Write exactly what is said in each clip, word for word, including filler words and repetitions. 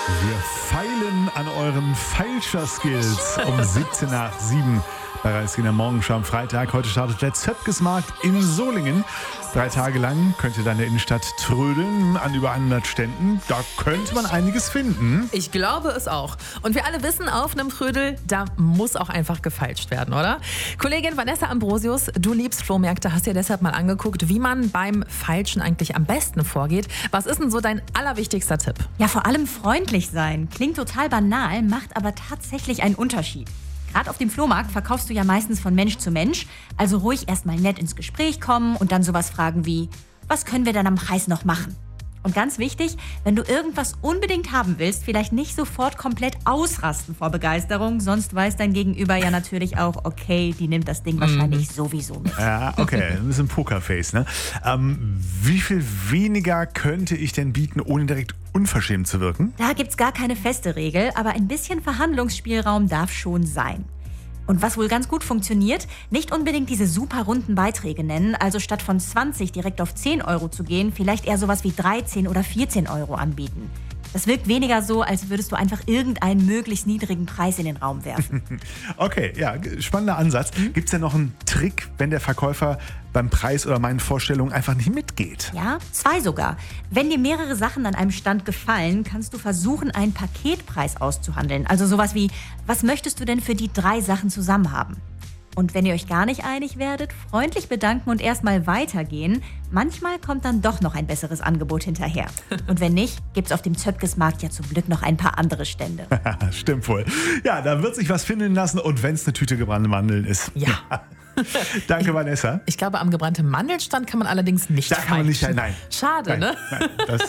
Wir feilen an euren Feilscher-Skills um siebzehn nach sieben bei Reiskin Morgenschau am Freitag. Heute startet der Zöpkesmarkt in Solingen. Drei Tage lang könnt ihr dann in der Innenstadt trödeln an über hundert Ständen. Da könnte man einiges finden. Ich glaube es auch. Und wir alle wissen, auf einem Trödel, da muss auch einfach gefeilscht werden, oder? Kollegin Vanessa Ambrosius, du liebst Flohmärkte, hast dir deshalb mal angeguckt, wie man beim Feilschen eigentlich am besten vorgeht. Was ist denn so dein allerwichtigster Tipp? Ja, vor allem freundlich sein. Klingt total banal, macht aber tatsächlich einen Unterschied. Gerade auf dem Flohmarkt verkaufst du ja meistens von Mensch zu Mensch, also ruhig erstmal nett ins Gespräch kommen und dann sowas fragen wie, was können wir dann am Preis noch machen? Und ganz wichtig, wenn du irgendwas unbedingt haben willst, vielleicht nicht sofort komplett ausrasten vor Begeisterung, sonst weiß dein Gegenüber ja natürlich auch, okay, die nimmt das Ding wahrscheinlich sowieso mit. Ja, okay, ein bisschen Pokerface, ne? Ähm, wie viel weniger könnte ich denn bieten, ohne direkt unverschämt zu wirken? Da gibt's gar keine feste Regel, aber ein bisschen Verhandlungsspielraum darf schon sein. Und was wohl ganz gut funktioniert, nicht unbedingt diese super runden Beiträge nennen, also statt von zwanzig direkt auf zehn Euro zu gehen, vielleicht eher sowas wie dreizehn oder vierzehn Euro anbieten. Das wirkt weniger so, als würdest du einfach irgendeinen möglichst niedrigen Preis in den Raum werfen. Okay, ja, spannender Ansatz. Mhm. Gibt es denn noch einen Trick, wenn der Verkäufer beim Preis oder meinen Vorstellungen einfach nicht mitgeht? Ja, zwei sogar. Wenn dir mehrere Sachen an einem Stand gefallen, kannst du versuchen, einen Paketpreis auszuhandeln. Also sowas wie, was möchtest du denn für die drei Sachen zusammen haben? Und wenn ihr euch gar nicht einig werdet, freundlich bedanken und erstmal weitergehen. Manchmal kommt dann doch noch ein besseres Angebot hinterher. Und wenn nicht, gibt's auf dem Zöpkesmarkt ja zum Glück noch ein paar andere Stände. Stimmt wohl. Ja, da wird sich was finden lassen und wenn es eine Tüte gebrannte Mandeln ist. Ja. Danke, ich, Vanessa. Ich glaube, am gebrannten Mandelstand kann man allerdings nicht Da kann man nicht, nein. Schade, nein, ne? Nein, das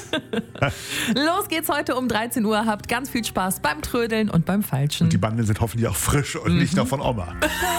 Los geht's heute um dreizehn Uhr. Habt ganz viel Spaß beim Trödeln und beim Feilschen. Und die Mandeln sind hoffentlich auch frisch und mhm. nicht noch von Oma.